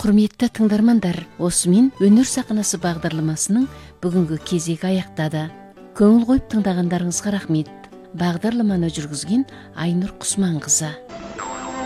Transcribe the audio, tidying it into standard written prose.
Құрметті тыңдармандар, осымен Өнер сахнасы бағдарламасының бүгінгі кезегі аяқтады. Көңіл қойып тыңдағандарыңызға рахмет. Бағдарламаны жүргізген Айнұр Құсманқызы.